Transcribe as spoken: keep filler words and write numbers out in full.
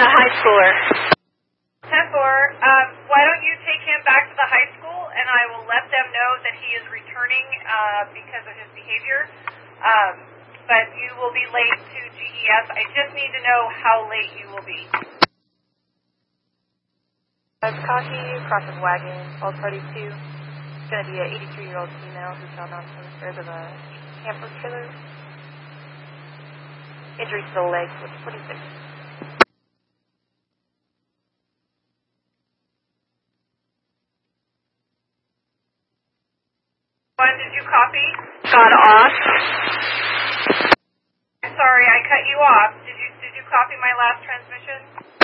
a high schooler. ten four, um, why don't you take him back to the high school, and I will let them know that he is returning uh, because of his behavior. Um, but you will be late to G E S. I just need to know how late you will be. Kashi, crosses wagon, falls party two. It's going to be an eighty-three-year-old female who fell down from the stairs of a camper trailer. Injuries to the legs with twenty-six. One, did you copy? Got off. Sorry, I cut you off. Did you did you copy my last transmission?